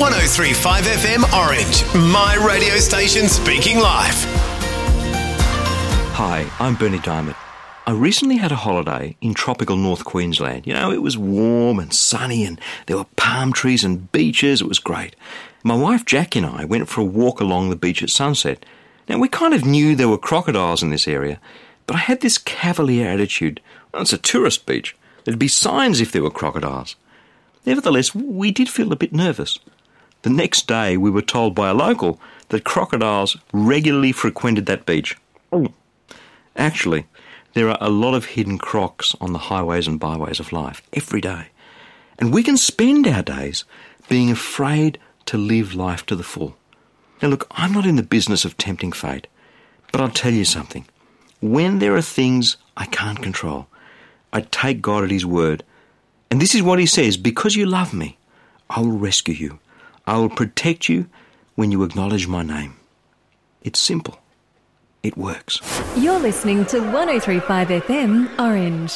103.5 FM Orange, my radio station speaking live. Hi, I'm Bernie Diamond. I recently had a holiday in tropical North Queensland. You know, it was warm and sunny and there were palm trees and beaches. It was great. My wife Jackie and I went for a walk along the beach at sunset. Now, we kind of knew there were crocodiles in this area, but I had this cavalier attitude. Well, it's a tourist beach. There'd be signs if there were crocodiles. Nevertheless, we did feel a bit nervous. The next day, we were told by a local that crocodiles regularly frequented that beach. Actually, there are a lot of hidden crocs on the highways and byways of life every day. And we can spend our days being afraid to live life to the full. Now look, I'm not in the business of tempting fate, but I'll tell you something. When there are things I can't control, I take God at his word. And this is what he says: because you love me, I will rescue you. I will protect you when you acknowledge my name. It's simple. It works. You're listening to 103.5 FM Orange.